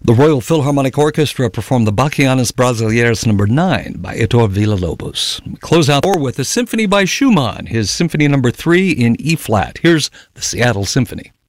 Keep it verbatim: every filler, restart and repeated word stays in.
The Royal Philharmonic Orchestra performed the Bachianas Brasileiras number nine by Heitor Villa-Lobos. We close out with a symphony by Schumann, his Symphony number three in E-flat. Here's the Seattle Symphony.